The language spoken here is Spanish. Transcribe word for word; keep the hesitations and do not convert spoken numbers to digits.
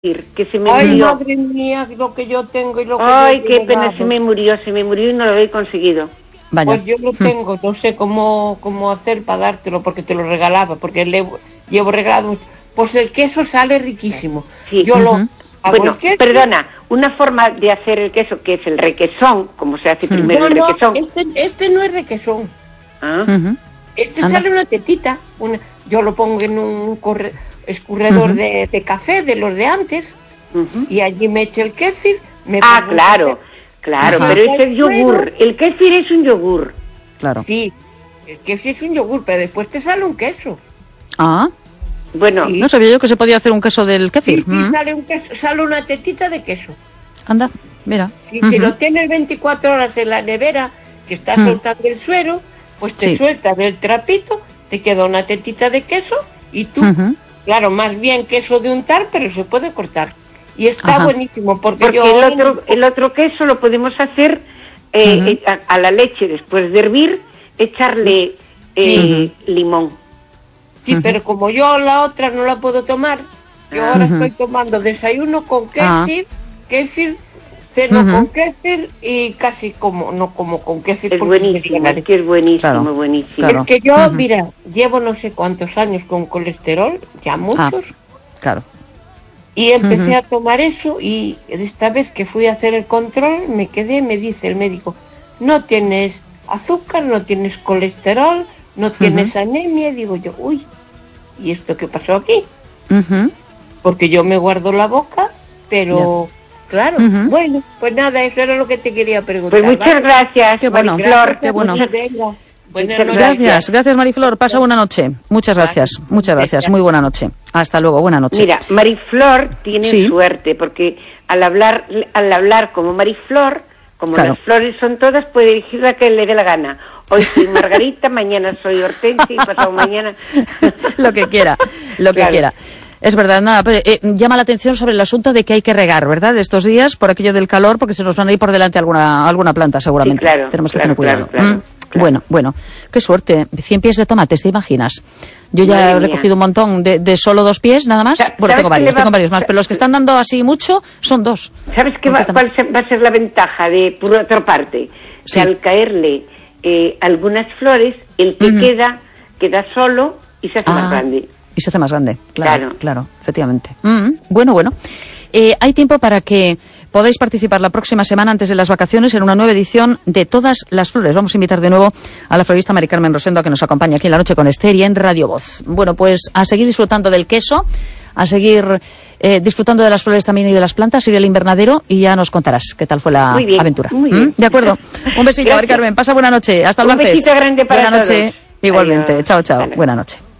que se me Ay, murió. madre mía, lo que yo tengo y lo que Ay, yo qué he pena, llegado. se me murió, se me murió y no lo he conseguido. Vaya. Pues yo lo tengo, no sé cómo cómo hacer para dártelo, porque te lo regalaba, porque le llevo regalado. Pues el queso sale riquísimo. Sí. Yo lo Ujú. hago Bueno, el queso. perdona, una forma de hacer el queso, que es el requesón, como se hace primero No, el no, requesón. este, este no es requesón. Ah, Ujú. Este Anda. sale una tetita. Una, yo lo pongo en un corre, escurredor Ujú. de, de café, de los de antes, ujú. y allí me echo el kéfir. Me Ah, pongo un claro, café. claro, Ajá. pero es el yogur. Bueno. El kéfir es un yogur. Claro. Sí, el kéfir es un yogur, pero después te sale un queso. Ah, Bueno, Sí. no sabía yo que se podía hacer un queso del Sí, kéfir. sí, Mm. sale un queso, sale una tetita de queso. Anda, mira. Y si Ujú. lo tienes veinticuatro horas en la nevera, que está Mm. soltando el suero, pues te Sí. sueltas del trapito, te queda una tetita de queso y tú, Ujú. claro, más bien queso de untar, pero se puede cortar. Y está Ajá. buenísimo, porque, porque yo... el otro, el otro queso lo podemos hacer eh, Ujú. eh, a, a la leche, después de hervir, echarle eh, limón. Sí, Ujú. pero como yo la otra no la puedo tomar, yo Ah. ahora Ujú. estoy tomando desayuno con Ah. kéfir, kéfir, ceno Ujú. con kéfir y casi como, no como con kéfir. Es porque me buenísimo, llena de- es que es buenísimo, Claro. buenísimo. Claro. Es que yo, Ujú. mira, llevo no sé cuántos años con colesterol, ya muchos, Ah, claro. y empecé Ujú. a tomar eso y esta vez que fui a hacer el control me quedé, me dice el médico, no tienes azúcar, no tienes colesterol, no tienes anemia, y digo yo, uy, ¿y esto qué pasó aquí? Ujú. Porque yo me guardo la boca, pero claro, Ujú. bueno, pues nada, eso era lo que te quería preguntar. Pues muchas ¿vale? gracias, Qué bueno. Mariflor. Qué bueno. Muchas- venga, buenas Muchas noches. Gracias, gracias Mariflor. Pasa buena noche. Muchas gracias, Gracias. muchas gracias. Muy buena noche. Hasta luego, buena noche. Mira, Mariflor tiene Sí. suerte, porque al hablar al hablar como Mariflor, como Claro. las flores son todas, puede elegir la que le dé la gana. Hoy soy Margarita, mañana soy Hortensia y pasado mañana... Lo que quiera, lo que Claro. quiera. Es verdad, nada, pero, eh, llama la atención sobre el asunto de que hay que regar, ¿verdad? Estos días, por aquello del calor, porque se nos van a ir por delante alguna alguna planta, seguramente. Sí, claro, Tenemos que claro, tener cuidado. claro, claro, ¿Mm? claro. Bueno, bueno, qué suerte. cien pies de tomates, ¿te imaginas? Yo ya Madre he mía. recogido un montón de, de solo dos pies, nada más. Sa- Bueno, ¿sabes tengo qué le varios, va- tengo varios más, pero los que están dando así mucho son dos. ¿Sabes qué va, cuál se- va a ser la ventaja de, por otra parte? Sí. Que al caerle eh, algunas flores, el que Ujú. queda, queda solo y se hace Ah, más grande. Y se hace más grande, claro, claro, Claro. efectivamente. Mm, bueno, bueno. Eh, hay tiempo para que podáis participar la próxima semana antes de las vacaciones en una nueva edición de Todas las Flores. Vamos a invitar de nuevo a la florista Mari Carmen Rosendo a que nos acompañe aquí en la noche con Esther y en Radio Voz. Bueno, pues a seguir disfrutando del queso, a seguir eh, disfrutando de las flores también y de las plantas y del invernadero, y ya nos contarás qué tal fue la Muy bien, aventura. muy ¿Mm? bien. De acuerdo. Un besito, Mari Gracias. Carmen. Pasa buena noche. Hasta el Un martes. besito grande para Buena noche. todos. Igualmente. Adiós. Chao, chao. Hasta luego. Buena noche.